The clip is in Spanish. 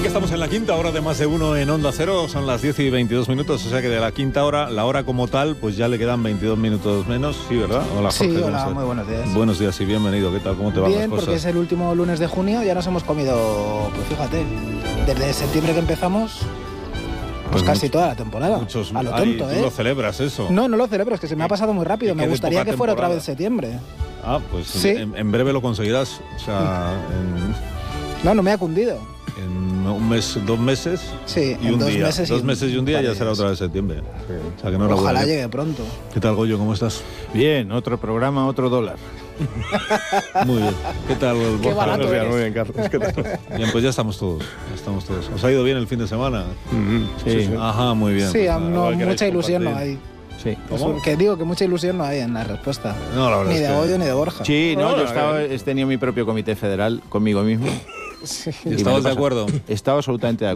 que estamos en la quinta hora de Más de Uno en Onda Cero, son las 10 y 22 minutos, o sea que de la quinta hora, la hora como tal, pues ya le quedan 22 minutos menos, ¿sí, verdad? Hola, Jorge. Sí, hola, muy buenos días. Buenos días y bienvenido, ¿qué tal? ¿Cómo te van las Bien, cosas? porque es el último lunes de junio, ya nos hemos comido, pues fíjate, desde septiembre que empezamos, pues casi toda la temporada. Muchos, a lo tonto, ¿tú lo celebras eso? No lo celebro, es que se me ha pasado muy rápido, me gustaría que fuera otra vez septiembre. Ah, pues sí. en breve lo conseguirás, o sea, No me ha cundido. En un mes, 2 meses, sí, y un día. 2 meses y un día ya será otra vez septiembre. Sí. O sea, que no ojalá llegue pronto. ¿Qué tal, Goyo? ¿Cómo estás? Bien, otro programa, otro dólar. Muy bien. ¿Qué tal, Borja? Qué barato eres. Muy bien, Carlos. ¿Qué tal? Bien, pues ya estamos todos. ¿Os ha ido bien el fin de semana? Sí. Ajá, muy bien. Sí, pues no, mucha ilusión no hay. Sí. Que digo que mucha ilusión no hay en la respuesta. No, la verdad ni es de que... Goyo ni de Borja. Sí, no, yo he tenido mi propio comité federal conmigo mismo. ¿Y estabas de acuerdo? Estaba absolutamente de